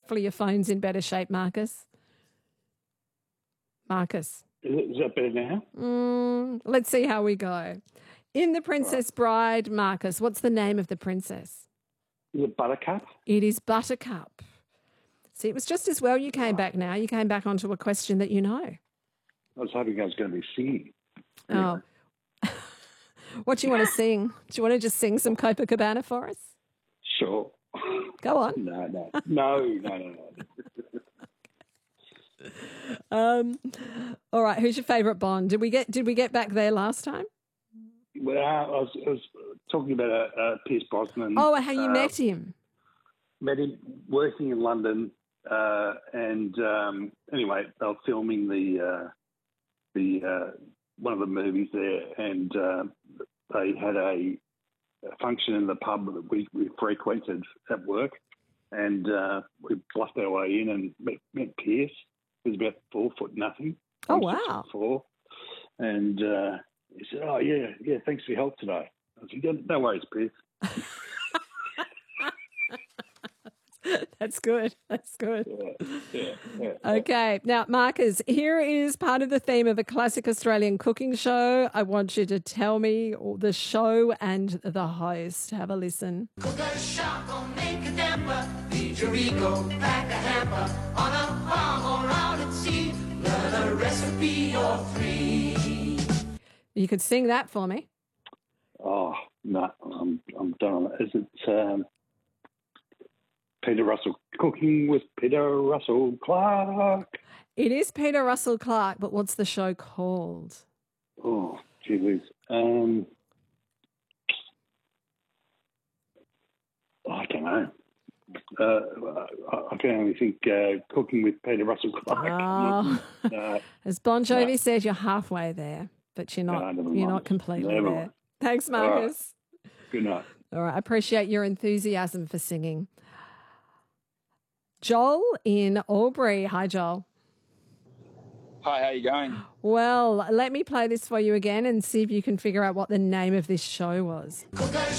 Hopefully your phone's in better shape, Marcus. Marcus. Is that better now? Let's see how we go. In The Princess Bride, Marcus, what's the name of the princess? Is it Buttercup? It is Buttercup. See, it was just as well you came back now. You came back onto a question that you know. I was hoping I was going to be singing. Oh. What do you want to sing? Do you want to just sing some Copacabana for us? Sure. Go on. No. All right. Who's your favourite Bond? Did we get back there last time? Well, I was talking about Pierce Brosnan. Oh, how you met him? Met him working in London, and anyway, they were filming the one of the movies there, and they had a function in the pub that we frequented at work, and we bluffed our way in and met Pierce. He was about 4 foot nothing. Oh, wow. 4, and he said, "Oh yeah, thanks for your help today." I said, "No worries, Pierce." That's good. Yeah. Okay. Now, Marcus, here is part of the theme of a classic Australian cooking show. I want you to tell me the show and the host. Have a listen. Cook a shark or make a damper, feed your ego, pack a hamper, on a farm or out at sea, learn a recipe or 3. You could sing that for me. Oh, no, I'm done. Is it Peter Russell, Cooking with Peter Russell Clark? It is Peter Russell Clark, but what's the show called? Oh, gee whiz. I don't know. I can only think Cooking with Peter Russell Clark. As Bon Jovi said, you're halfway there, but you're not completely there. Mind. Thanks, Marcus. Right. Good night. All right, I appreciate your enthusiasm for singing. Joel in Albury. Hi, Joel. Hi, how you going? Well, let me play this for you again and see if you can figure out what the name of this show was. Cook a